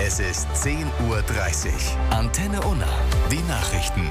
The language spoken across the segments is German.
Es ist 10:30 Uhr. Antenne Unna. Die Nachrichten.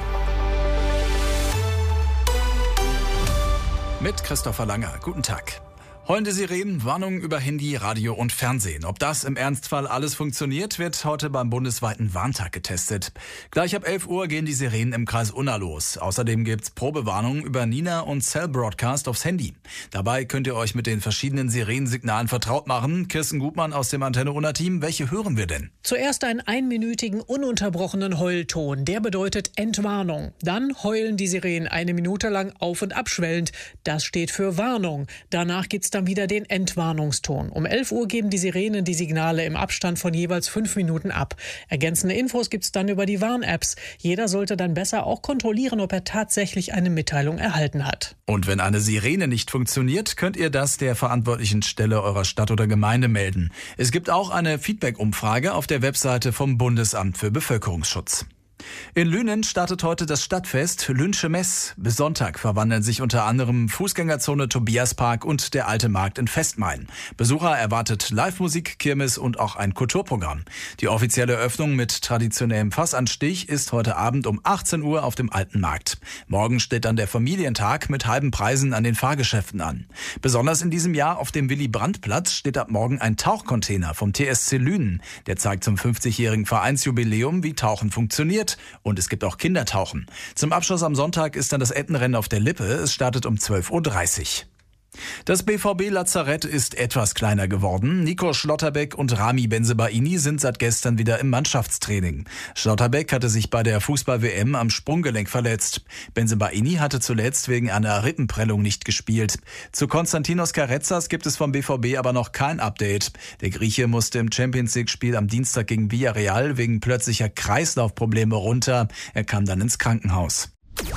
Mit Christopher Langer. Guten Tag. Heulende Sirenen, Warnungen über Handy, Radio und Fernsehen. Ob das im Ernstfall alles funktioniert, wird heute beim bundesweiten Warntag getestet. Gleich ab 11 Uhr gehen die Sirenen im Kreis Unna los. Außerdem gibt's Probewarnungen über Nina und Cell Broadcast aufs Handy. Dabei könnt ihr euch mit den verschiedenen Sirenensignalen vertraut machen. Kirsten Gutmann aus dem Antenne Unna-Team. Welche hören wir denn? Zuerst einen einminütigen, ununterbrochenen Heulton. Der bedeutet Entwarnung. Dann heulen die Sirenen 1 Minute lang auf- und abschwellend. Das steht für Warnung. Danach gibt's dann wieder den Entwarnungston. Um 11 Uhr geben die Sirenen die Signale im Abstand von jeweils 5 Minuten ab. Ergänzende Infos gibt's dann über die Warn-Apps. Jeder sollte dann besser auch kontrollieren, ob er tatsächlich eine Mitteilung erhalten hat. Und wenn eine Sirene nicht funktioniert, könnt ihr das der verantwortlichen Stelle eurer Stadt oder Gemeinde melden. Es gibt auch eine Feedback-Umfrage auf der Webseite vom Bundesamt für Bevölkerungsschutz. In Lünen startet heute das Stadtfest Lünsche Mess. Bis Sonntag verwandeln sich unter anderem Fußgängerzone Tobiaspark und der Alte Markt in Vestmain. Besucher erwartet Live-Musik, Kirmes und auch ein Kulturprogramm. Die offizielle Eröffnung mit traditionellem Fassanstich ist heute Abend um 18 Uhr auf dem Alten Markt. Morgen steht dann der Familientag mit halben Preisen an den Fahrgeschäften an. Besonders in diesem Jahr auf dem Willy-Brandt-Platz steht ab morgen ein Tauchcontainer vom TSC Lünen. Der zeigt zum 50-jährigen Vereinsjubiläum, wie Tauchen funktioniert. Und es gibt auch Kindertauchen. Zum Abschluss am Sonntag ist dann das Ettenrennen auf der Lippe. Es startet um 12:30 Uhr. Das BVB-Lazarett ist etwas kleiner geworden. Nico Schlotterbeck und Rami Bensebaini sind seit gestern wieder im Mannschaftstraining. Schlotterbeck hatte sich bei der Fußball-WM am Sprunggelenk verletzt. Bensebaini hatte zuletzt wegen einer Rippenprellung nicht gespielt. Zu Konstantinos Karetzas gibt es vom BVB aber noch kein Update. Der Grieche musste im Champions-League-Spiel am Dienstag gegen Villarreal wegen plötzlicher Kreislaufprobleme runter. Er kam dann ins Krankenhaus.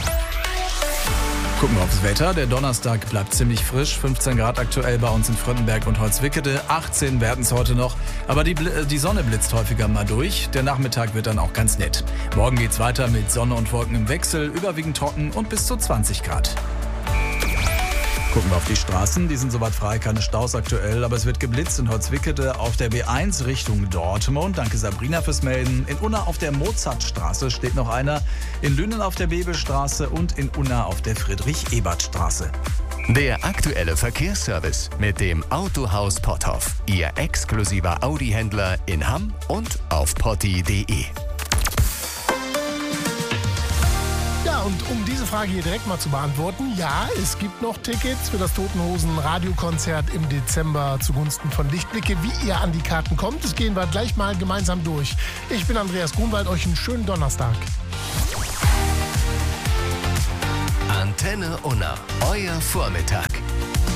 Gucken wir aufs Wetter. Der Donnerstag bleibt ziemlich frisch. 15 Grad aktuell bei uns in Fröttenberg und Holzwickede. 18 werden es heute noch. Aber die Sonne blitzt häufiger mal durch. Der Nachmittag wird dann auch ganz nett. Morgen geht's weiter mit Sonne und Wolken im Wechsel. Überwiegend trocken und bis zu 20 Grad. Gucken wir auf die Straßen, die sind soweit frei, keine Staus aktuell, aber es wird geblitzt in Holzwickede auf der B1 Richtung Dortmund. Danke Sabrina fürs Melden. In Unna auf der Mozartstraße steht noch einer, in Lünen auf der Bebelstraße und in Unna auf der Friedrich-Ebert-Straße. Der aktuelle Verkehrsservice mit dem Autohaus Potthoff. Ihr exklusiver Audi-Händler in Hamm und auf potti.de. Ja, und um diese Frage hier direkt mal zu beantworten, ja, es gibt noch Tickets für das Toten Hosen Radiokonzert im Dezember zugunsten von Lichtblicke. Wie ihr an die Karten kommt, das gehen wir gleich mal gemeinsam durch. Ich bin Andreas Grunwald, euch einen schönen Donnerstag. Antenne Unna, euer Vormittag.